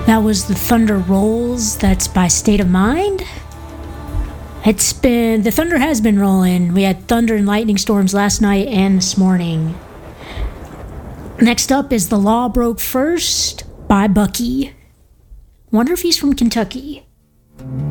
That was The Thunder Rolls. That's by State of Mind. The thunder has been rolling. We had thunder and lightning storms last night and this morning. Next up is The Law Broke First by Bucky. Wonder if he's from Kentucky.